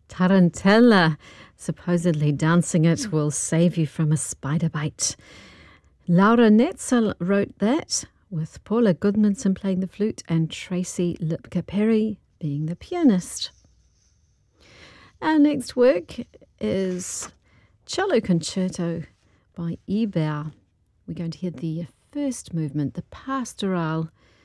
Tarantella. Supposedly dancing it will save you from a spider bite. Laura Netzel wrote that, with Paula Goodmanson playing the flute and Tracy Lipka Perry being the pianist. Our next work is Cello Concerto by Ibert. We're going to hear the first movement, the Pastoral,